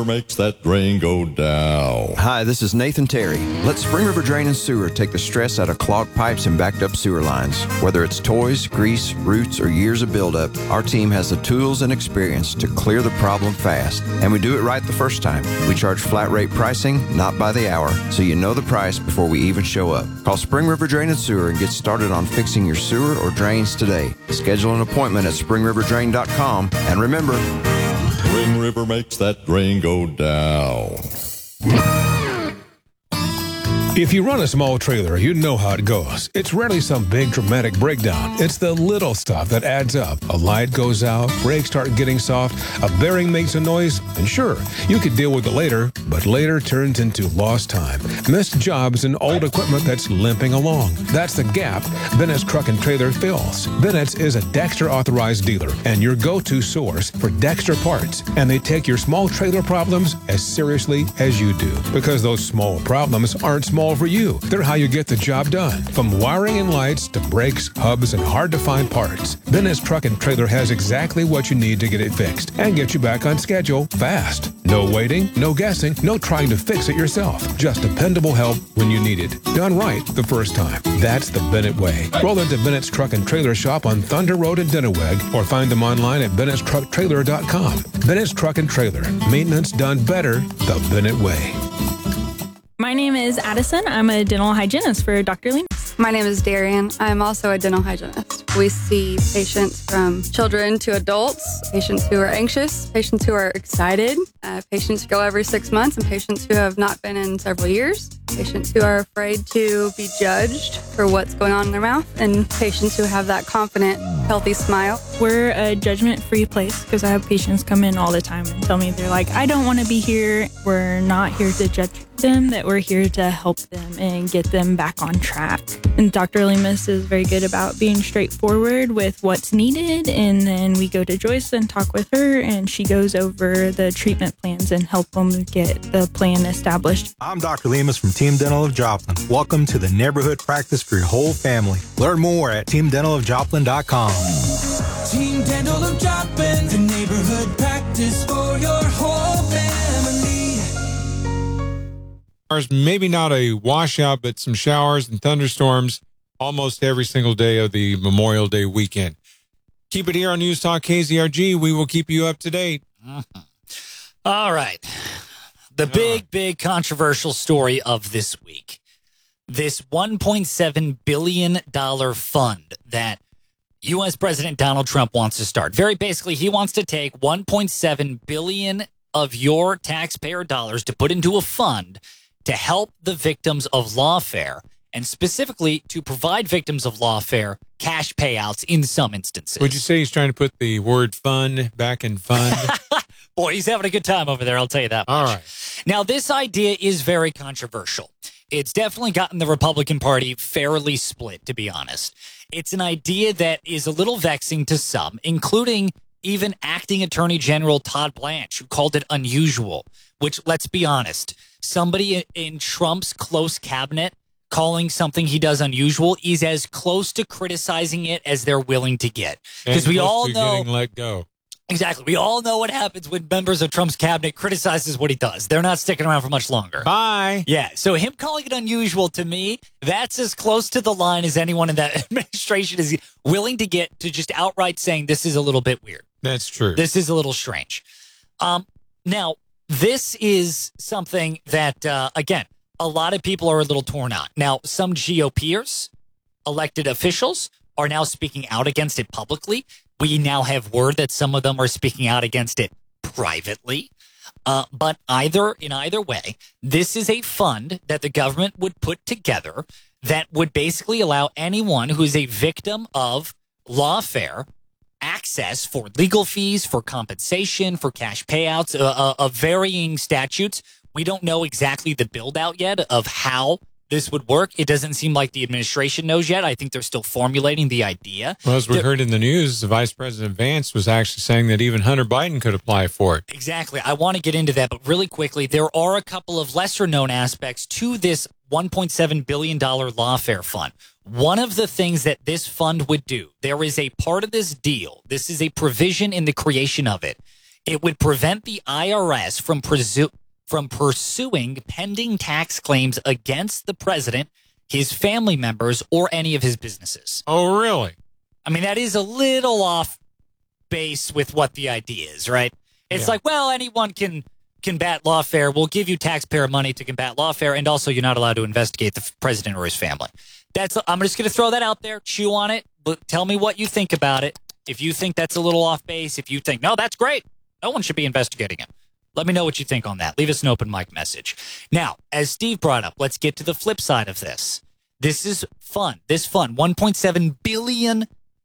River makes that drain go down. Hi, this is Nathan Terry. Let Spring River Drain and Sewer take the stress out of clogged pipes and backed up sewer lines. Whether it's toys, grease, roots, or years of buildup, our team has the tools and experience to clear the problem fast. And we do it right the first time. We charge flat rate pricing, not by the hour, so you know the price before we even show up. Call Spring River Drain and Sewer and get started on fixing your sewer or drains today. Schedule an appointment at springriverdrain.com. And remember, Spring River makes that drain go down. If you run a small trailer, you know how it goes. It's rarely some big dramatic breakdown. It's the little stuff that adds up. A light goes out, brakes start getting soft, a bearing makes a noise, and sure, you could deal with it later, but later turns into lost time, missed jobs, and old equipment that's limping along. That's the gap Bennett's Truck and Trailer fills. Bennett's is a Dexter authorized dealer and your go-to source for Dexter parts, and they take your small trailer problems as seriously as you do, because those small problems aren't small for you. They're how you get the job done. From wiring and lights to brakes, hubs, and hard-to-find parts, Bennett's Truck and Trailer has exactly what you need to get it fixed and get you back on schedule fast. No waiting, no guessing, no trying to fix it yourself. Just dependable help when you need it. Done right the first time. That's the Bennett way. Roll into Bennett's Truck and Trailer shop on Thunder Road in Dinniweg or find them online at Bennett'sTruckTrailer.com. Bennett's Truck and Trailer. Maintenance done better the Bennett way. My name is Addison. I'm a dental hygienist for Dr. Lemus. My name is Darian. I'm also a dental hygienist. We see patients from children to adults, patients who are anxious, patients who are excited, patients who go every 6 months, and patients who have not been in several years, patients who are afraid to be judged for what's going on in their mouth, and patients who have that confident, healthy smile. We're a judgment-free place because I have patients come in all the time and tell me they're like, I don't want to be here. We're not here to judge them, that we're here to help them and get them back on track. And Dr. Lemus is very good about being straightforward with what's needed, and then we go to Joyce and talk with her, and she goes over the treatment plans and help them get the plan established. I'm Dr. Lemus from Team Dental of Joplin. Welcome to the neighborhood practice for your whole family. Learn more at teamdentalofjoplin.com. Team Dental of Joplin, the neighborhood practice for your whole family. Maybe not a washout, but some showers and thunderstorms almost every single day of the Memorial Day weekend. Keep it here on News Talk KZRG. We will keep you up to date. All right. The big controversial story of this week. This $1.7 billion fund that U.S. President Donald Trump wants to start. Very basically, he wants to take $1.7 billion of your taxpayer dollars to put into a fund to help the victims of lawfare, and specifically to provide victims of lawfare cash payouts in some instances. Would you say he's trying to put the word fun back in fund? Boy, he's having a good time over there, I'll tell you that much. All right. Now, this idea is very controversial. It's definitely gotten the Republican Party fairly split, to be honest. It's an idea that is a little vexing to some, including even acting Attorney General Todd Blanche, who called it unusual, which, let's be honest, somebody in Trump's close cabinet calling something he does unusual is as close to criticizing it as they're willing to get. Because we all know getting let go. Exactly. We all know what happens when members of Trump's cabinet criticizes what he does. They're not sticking around for much longer. Bye. Yeah. So him calling it unusual, to me, that's as close to the line as anyone in that administration is willing to get, to just outright saying this is a little bit weird. That's true. This is a little strange. Now, this is something that, again, a lot of people are a little torn on. Now, some GOPers, elected officials, are now speaking out against it publicly. We now have word that some of them are speaking out against it privately. But in either way, this is a fund that the government would put together that would basically allow anyone who is a victim of lawfare access for legal fees, for compensation, for cash payouts of varying statutes. We don't know exactly the build out yet of how this would work. It doesn't seem like the administration knows yet. I think they're still formulating the idea. Well, as we heard in the news, Vice President Vance was actually saying that even Hunter Biden could apply for it. Exactly. I want to get into that, but really quickly, there are a couple of lesser known aspects to this $1.7 billion lawfare fund. One of the things that this fund would do, there is a part of this deal, this is a provision in the creation of it, It would prevent the IRS from pursuing pending tax claims against the president, his family members, or any of his businesses. Oh, really? I mean, that is a little off base with what the idea is, right? It's like, well, anyone can combat lawfare. We'll give you taxpayer money to combat lawfare, and also you're not allowed to investigate the president or his family. I'm just going to throw that out there, chew on it, but tell me what you think about it. If you think that's a little off base, if you think, no, that's great, no one should be investigating him. Let me know what you think on that. Leave us an open mic message. Now, as Steve brought up, let's get to the flip side of this. This is fun. This fund, $1.7 billion,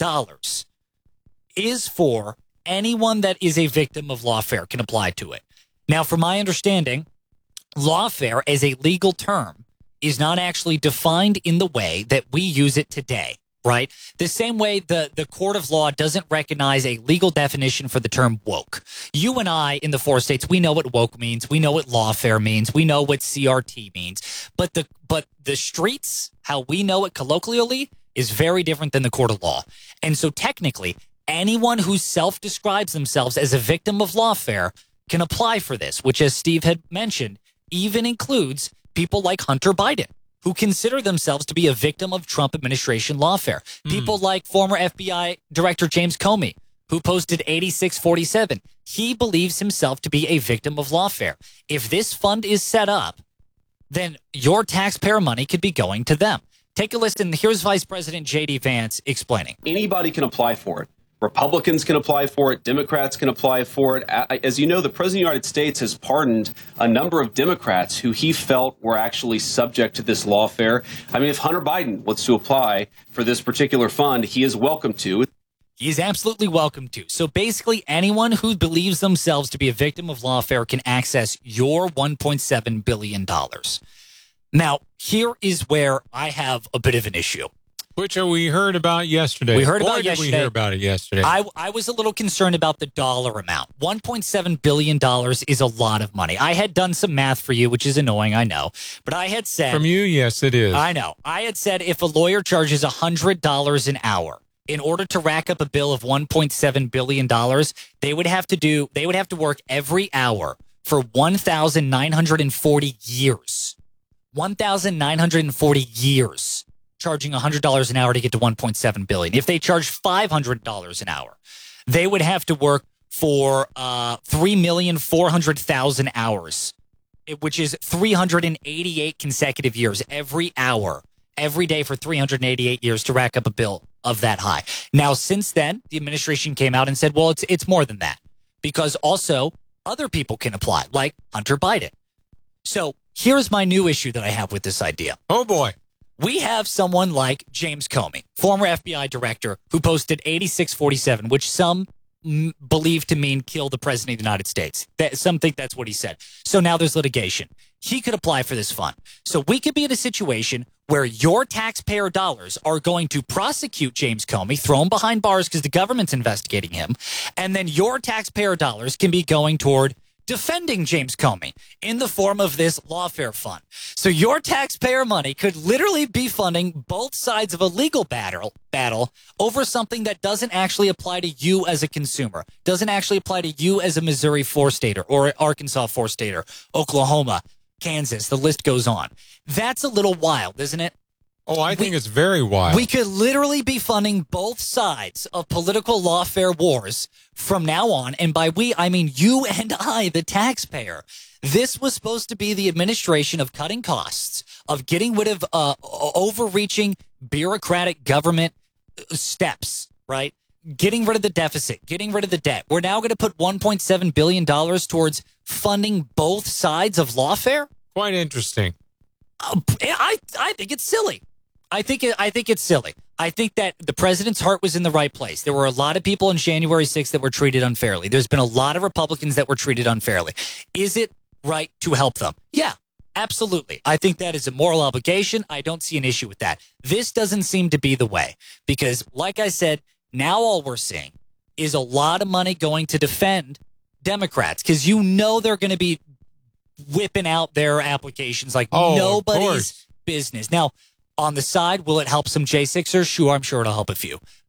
is for anyone that is a victim of lawfare can apply to it. Now, from my understanding, lawfare as a legal term is not actually defined in the way that we use it today, right? The same way the court of law doesn't recognize a legal definition for the term woke. You and I in the 4 states, we know what woke means. We know what lawfare means. We know what CRT means. But the streets, how we know it colloquially, is very different than the court of law. And so technically, anyone who self-describes themselves as a victim of lawfare can apply for this, which, as Steve had mentioned, even includes people like Hunter Biden, who consider themselves to be a victim of Trump administration lawfare. People like former FBI Director James Comey, who posted 8647. He believes himself to be a victim of lawfare. If this fund is set up, then your taxpayer money could be going to them. Take a listen. Here's Vice President J.D. Vance explaining. Anybody can apply for it. Republicans can apply for it. Democrats can apply for it. As you know, the President of the United States has pardoned a number of Democrats who he felt were actually subject to this lawfare. I mean, if Hunter Biden wants to apply for this particular fund, he is welcome to. He's absolutely welcome to. So basically, anyone who believes themselves to be a victim of lawfare can access your $1.7 billion. Now, here is where I have a bit of an issue. Which we heard about yesterday. We heard about yesterday. We hear about it yesterday. I was a little concerned about the dollar amount. $1.7 billion is a lot of money. I had done some math for you, which is annoying, I know. But I had said... From you, yes, it is. I know. I had said if a lawyer charges $100 an hour, in order to rack up a bill of $1.7 billion, they would have to work every hour for 1,940 years. 1,940 years. Charging $100 an hour to get to $1.7 billion. If they charge $500 an hour, they would have to work for 3,400,000 hours, which is 388 consecutive years, every hour, every day for 388 years to rack up a bill of that high. Now, since then, the administration came out and said, well, it's more than that, because also other people can apply, like Hunter Biden. So here's my new issue that I have with this idea. Oh, boy. We have someone like James Comey, former FBI director, who posted 8647, which some believe to mean kill the president of the United States. Some think that's what he said. So now there's litigation. He could apply for this fund. So we could be in a situation where your taxpayer dollars are going to prosecute James Comey, throw him behind bars because the government's investigating him, and then your taxpayer dollars can be going toward defending James Comey in the form of this lawfare fund. So your taxpayer money could literally be funding both sides of a legal battle over something that doesn't actually apply to you as a consumer, doesn't actually apply to you as a Missouri 4-stater or Arkansas 4-stater, Oklahoma, Kansas, the list goes on. That's a little wild, isn't it? Oh, I think it's very wild. We could literally be funding both sides of political lawfare wars from now on. And by we, I mean you and I, the taxpayer. This was supposed to be the administration of cutting costs, of getting rid of overreaching bureaucratic government steps, right? Getting rid of the deficit, getting rid of the debt. We're now going to put $1.7 billion towards funding both sides of lawfare? Quite interesting. I think it's silly. I think it's silly. I think that the president's heart was in the right place. There were a lot of people on January 6th that were treated unfairly. There's been a lot of Republicans that were treated unfairly. Is it right to help them? Yeah, absolutely. I think that is a moral obligation. I don't see an issue with that. This doesn't seem to be the way because, like I said, now all we're seeing is a lot of money going to defend Democrats because you know they're going to be whipping out their applications like nobody's business. Now, on the side, will it help some J6ers? Sure, I'm sure it'll help a few. But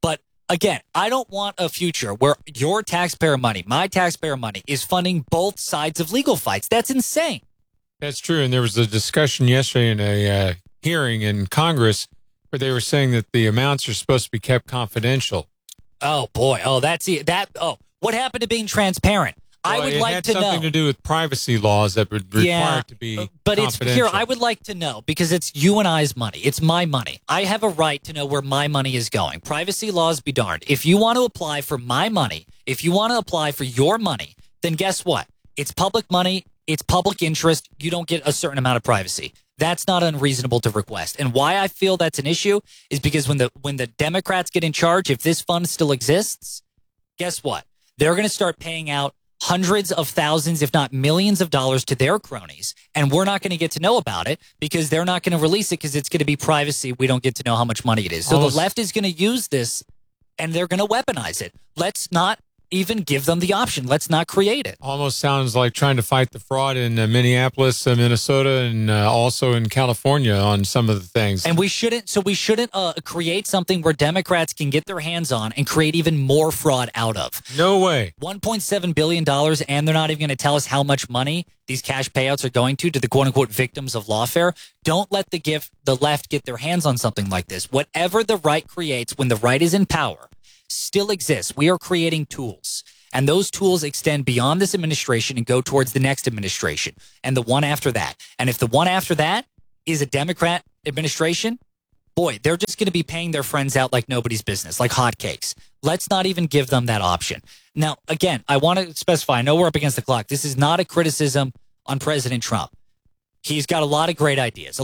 again, I don't want a future where your taxpayer money, my taxpayer money, is funding both sides of legal fights. That's insane. That's true. And there was a discussion yesterday in a hearing in Congress where they were saying that the amounts are supposed to be kept confidential. Oh, boy. Oh, what happened to being transparent? Well, I would like to know. It had something to do with privacy laws that would require it to be but confidential. I would like to know, because it's you and I's money. It's my money. I have a right to know where my money is going. Privacy laws be darned. If you want to apply for my money, if you want to apply for your money, then guess what? It's public money. It's public interest. You don't get a certain amount of privacy. That's not unreasonable to request. And why I feel that's an issue is because when the Democrats get in charge, if this fund still exists, guess what? They're going to start paying out hundreds of thousands, if not millions of dollars to their cronies. And we're not going to get to know about it because they're not going to release it because it's going to be privacy. We don't get to know how much money it is. So the left is going to use this and they're going to weaponize it. Let's not even give them the option. Let's not create it. Almost sounds like trying to fight the fraud in Minneapolis, Minnesota, and also in California on some of the things. And we shouldn't create something where Democrats can get their hands on and create even more fraud out of. No way. $1.7 billion, and they're not even going to tell us how much money these cash payouts are going to the quote-unquote victims of lawfare. Don't let the left get their hands on something like this. Whatever the right creates when the right is in power still exists. We are creating tools, and those tools extend beyond this administration and go towards the next administration and the one after that. And if the one after that is a Democrat administration, boy, they're just going to be paying their friends out like nobody's business, like hotcakes. Let's not even give them that option. Now, again, I want to specify, I know we're up against the clock. This is not a criticism on President Trump. He's got a lot of great ideas.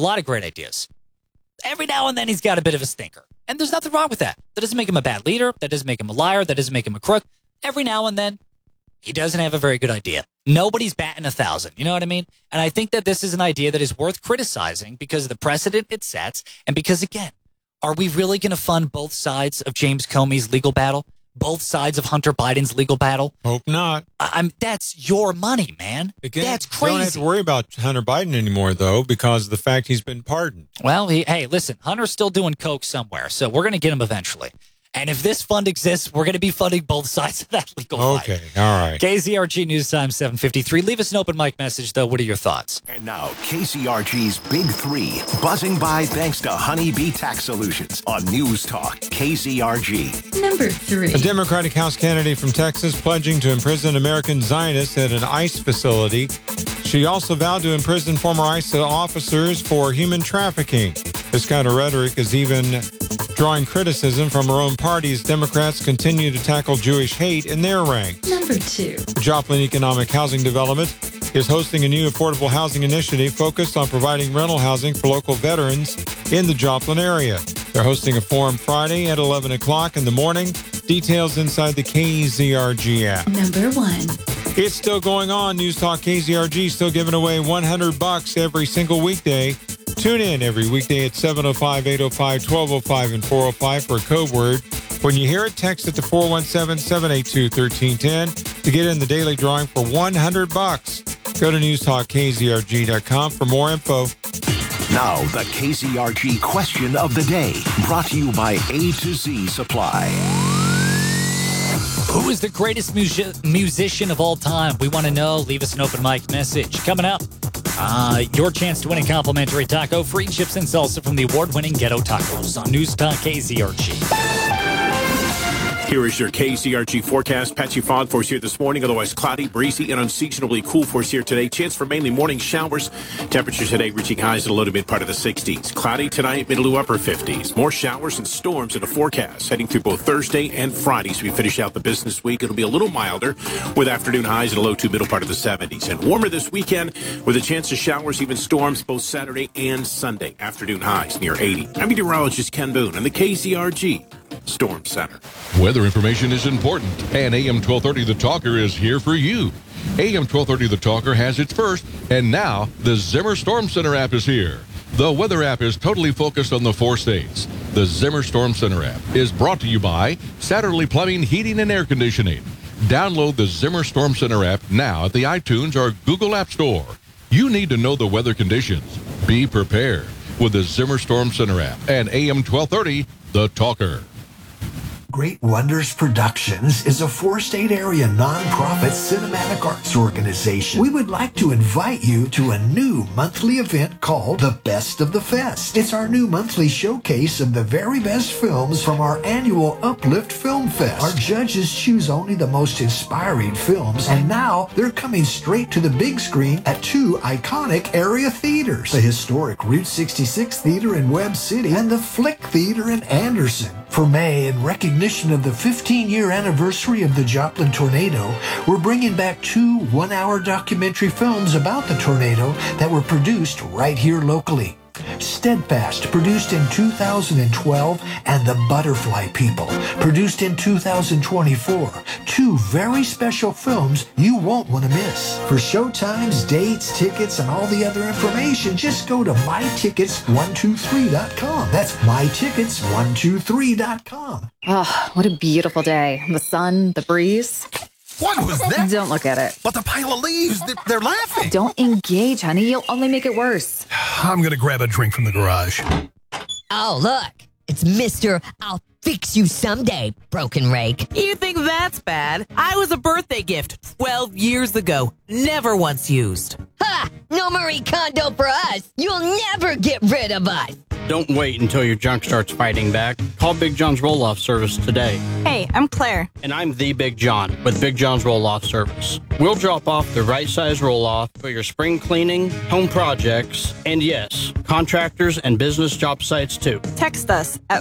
Every now and then he's got a bit of a stinker. And there's nothing wrong with that. That doesn't make him a bad leader. That doesn't make him a liar. That doesn't make him a crook. Every now and then, he doesn't have a very good idea. Nobody's batting 1,000. You know what I mean? And I think that this is an idea that is worth criticizing because of the precedent it sets. And because, again, are we really going to fund both sides of James Comey's legal battle? Both sides of Hunter Biden's legal battle? Hope not. That's your money, man. Again, that's crazy. Don't have to worry about Hunter Biden anymore, though, because of the fact he's been pardoned. Well, hey, listen, Hunter's still doing coke somewhere, so we're going to get him eventually. And if this fund exists, we're going to be funding both sides of that legal fight. Okay, all right. KZRG News Time 7:53. Leave us an open mic message, though. What are your thoughts? And now, KZRG's Big Three, buzzing by thanks to Honeybee Tax Solutions on News Talk, KZRG. Number 3. A Democratic House candidate from Texas pledging to imprison American Zionists at an ICE facility. She also vowed to imprison former ICE officers for human trafficking. This kind of rhetoric is even drawing criticism from her own party as Democrats continue to tackle Jewish hate in their ranks. Number 2. The Joplin Economic Housing Development is hosting a new affordable housing initiative focused on providing rental housing for local veterans in the Joplin area. They're hosting a forum Friday at 11 o'clock in the morning. Details inside the KZRG app. Number 1. It's still going on. News Talk KZRG still giving away $100 every single weekday. Tune in every weekday at 7:05, 8:05, 12:05, and 4:05 for a code word. When you hear it, text it to 417-782-1310 to get in the daily drawing for $100. Go to newstalkkzrg.com for more info. Now, the KZRG question of the day, brought to you by A to Z Supply. Who is the greatest musician of all time? We want to know. Leave us an open mic message. Coming up, your chance to win a complimentary taco, free chips and salsa from the award-winning Ghetto Tacos on News Talk KZRG. Here is your KZRG forecast. Patchy fog for us here this morning, otherwise cloudy, breezy, and unseasonably cool for us here today. Chance for mainly morning showers. Temperatures today reaching highs in the low to mid part of the 60s. Cloudy tonight, middle to upper 50s. More showers and storms in the forecast heading through both Thursday and Friday. So we finish out the business week. It'll be a little milder with afternoon highs in the low to middle part of the 70s. And warmer this weekend with a chance of showers, even storms, both Saturday and Sunday. Afternoon highs near 80. I'm meteorologist Ken Boone and the KZRG Storm Center. Weather information is important, and AM 1230 The Talker is here for you. AM 1230 The Talker has its first, and now the Zimmer Storm Center app is here. The weather app is totally focused on the 4 states. The Zimmer Storm Center app is brought to you by Satterley Plumbing, Heating, and Air Conditioning. Download the Zimmer Storm Center app now at the iTunes or Google App Store. You need to know the weather conditions. Be prepared with the Zimmer Storm Center app and AM 1230 The Talker. Great Wonders Productions is a 4-state area nonprofit cinematic arts organization. We would like to invite you to a new monthly event called The Best of the Fest. It's our new monthly showcase of the very best films from our annual Uplift Film Fest. Our judges choose only the most inspiring films, and now they're coming straight to the big screen at 2 iconic area theaters. The historic Route 66 Theater in Webb City and the Flick Theater in Anderson. For May, in recognition of the 15-year anniversary of the Joplin tornado, we're bringing back 2 one-hour documentary films about the tornado that were produced right here locally. Steadfast, produced in 2012, and The Butterfly People, produced in 2024. 2 very special films you won't want to miss. For showtimes, dates, tickets, and all the other information, just go to mytickets123.com. That's mytickets123.com. Oh, what a beautiful day. The sun, the breeze. What was that? Don't look at it. But the pile of leaves, they're laughing. Don't engage, honey. You'll only make it worse. I'm going to grab a drink from the garage. Oh, look. It's Mr. I'll fix you someday, broken rake. You think that's bad? I was a birthday gift 12 years ago. Never once used. Ha! No Marie Kondo for us. You'll never get rid of us. Don't wait until your junk starts fighting back. Call Big John's Roll-Off Service today. Hey, I'm Claire. And I'm the Big John with Big John's Roll-Off Service. We'll drop off the right size roll-off for your spring cleaning, home projects, and yes, contractors and business job sites too. Text us at